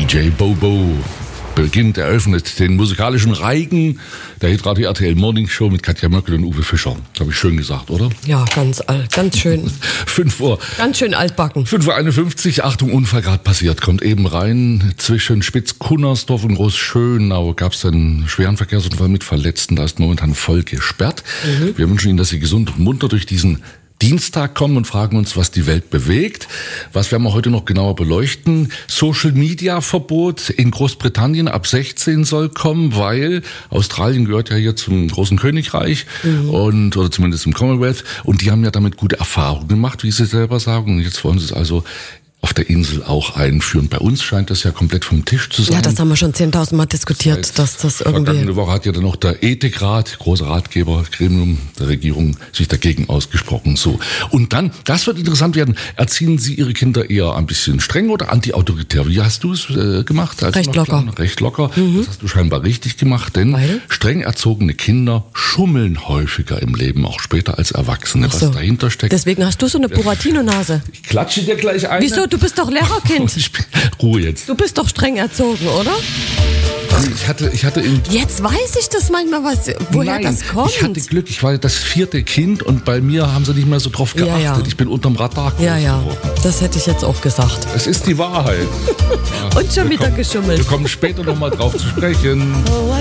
DJ Bobo eröffnet den musikalischen Reigen der Hitradio RTL Morning Show mit Katja Möckel und Uwe Fischer. Das habe ich schön gesagt, oder? Ja, ganz schön. 5 Uhr. Ganz schön altbacken. 5:51 Uhr, Achtung, Unfall gerade passiert. Kommt eben rein. Zwischen Spitzkunnersdorf und Großschönau gab es einen schweren Verkehrsunfall mit Verletzten. Da ist momentan voll gesperrt. Wir wünschen Ihnen, dass Sie gesund und munter durch diesen Dienstag kommen und fragen uns, was die Welt bewegt. Was werden wir heute noch genauer beleuchten? Social-Media-Verbot in Großbritannien ab 16 soll kommen, weil Australien gehört ja hier zum großen Königreich oder zumindest im Commonwealth. Und die haben ja damit gute Erfahrungen gemacht, wie sie selber sagen. Und jetzt wollen sie es also auf der Insel auch einführen. Bei uns scheint das ja komplett vom Tisch zu sein. Ja, das haben wir schon 10.000 Mal diskutiert, dass das irgendwie... Vergangene Woche hat ja dann noch der Ethikrat, großer Ratgebergremium der Regierung, sich dagegen ausgesprochen. So. Und dann, das wird interessant werden, erziehen Sie Ihre Kinder eher ein bisschen streng oder anti-autoritär? Wie hast du es gemacht? Recht locker. Recht locker. Das hast du scheinbar richtig gemacht, denn streng erzogene Kinder schummeln häufiger im Leben, auch später als Erwachsene, was dahinter steckt. Deswegen hast du so eine Buratino-Nase. Ich klatsche dir gleich ein. Wieso? Du bist doch Lehrerkind. Ruhe jetzt. Du bist doch streng erzogen, oder? Ich hatte Jetzt weiß ich das manchmal, woher das kommt. Ich hatte Glück, ich war das 4. Kind und bei mir haben sie nicht mehr so drauf geachtet. Ja. Ich bin unterm Radar groß geworden. Das hätte ich jetzt auch gesagt. Es ist die Wahrheit. Und schon wieder geschummelt. Wir kommen später nochmal drauf zu sprechen.